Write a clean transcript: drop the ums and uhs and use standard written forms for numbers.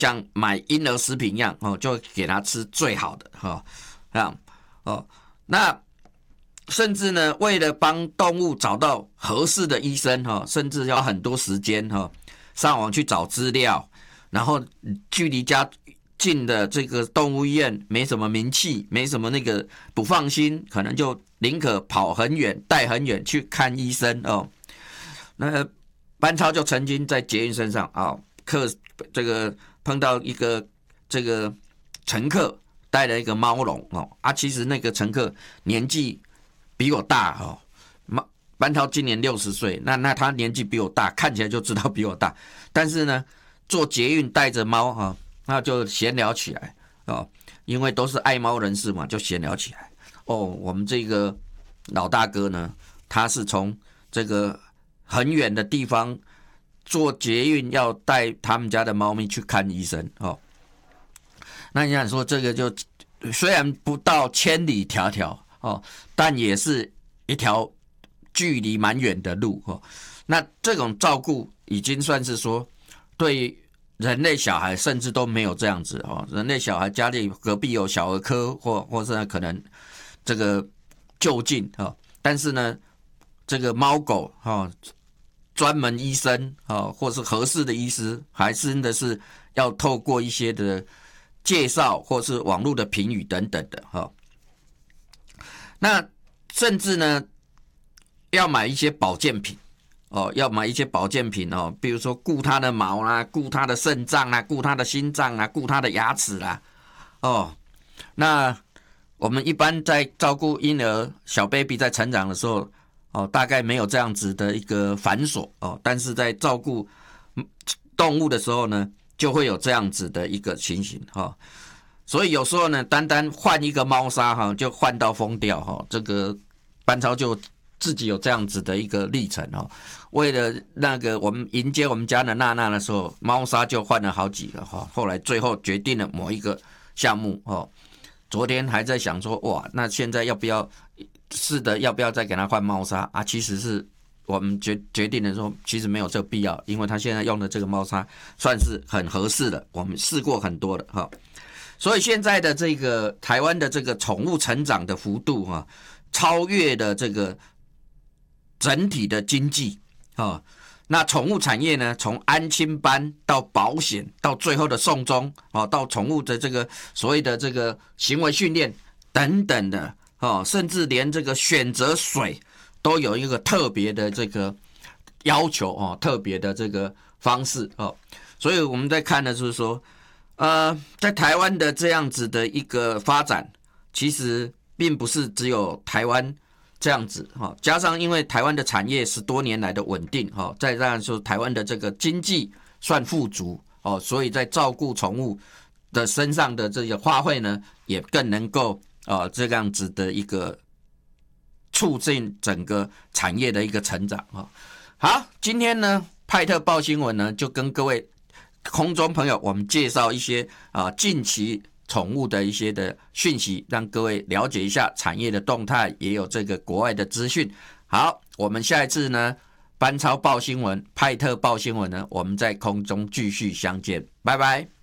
像买婴儿食品一样就给他吃最好的这样那甚至呢，为了帮动物找到合适的医生甚至要很多时间上网去找资料，然后距离家近的这个动物医院没什么名气，没什么那个不放心，可能就宁可跑很远，带很远去看医生那班超就曾经在捷运身上这个碰到一个这个乘客带了一个猫笼其实那个乘客年纪比我大班超今年60岁，那他年纪比我大，看起来就知道比我大，但是呢，坐捷运带着猫那就闲聊起来因为都是爱猫人士嘛，就闲聊起来我们这个老大哥呢，他是从这个很远的地方坐捷运要带他们家的猫咪去看医生那你想说这个就虽然不到千里迢迢但也是一条距离蛮远的路那这种照顾已经算是说对人类小孩甚至都没有这样子人类小孩家里隔壁有小儿科或是可能这个就近但是呢这个猫狗专门医生或是合适的医师，还真的是要透过一些的介绍或是网络的评语等等的那甚至呢要买一些保健品要买一些保健品比如说顾他的毛啦，顾他的肾脏啦，顾他的心脏啦，顾他的牙齿啦那我们一般在照顾婴儿小 baby 在成长的时候大概没有这样子的一个繁琐但是在照顾动物的时候呢，就会有这样子的一个情形所以有时候呢，单单换一个猫砂就换到疯掉这个班超就自己有这样子的一个历程为了那个我们迎接我们家的娜娜的时候，猫砂就换了好几个后来最后决定了某一个项目昨天还在想说哇，那现在要不要再给他换猫砂其实是我们决定的说，其实没有这个必要，因为他现在用的这个猫砂算是很合适的，我们试过很多的所以现在的这个台湾的这个宠物成长的幅度超越了这个整体的经济那宠物产业呢，从安亲班到保险，到最后的送终到宠物的这个所谓的这个行为训练等等的甚至连这个选择水都有一个特别的这个要求特别的这个方式所以我们在看的就是说在台湾的这样子的一个发展，其实并不是只有台湾这样子加上因为台湾的产业10多年来的稳定再加上说台湾的这个经济算富足所以在照顾宠物的身上的这个花费呢，也更能够这样子的一个促进整个产业的一个成长好，今天呢派特报新闻呢就跟各位空中朋友我们介绍一些近期宠物的一些的讯息，让各位了解一下产业的动态，也有这个国外的资讯。好，我们下一次呢班超报新闻，派特报新闻呢，我们在空中继续相见，拜拜。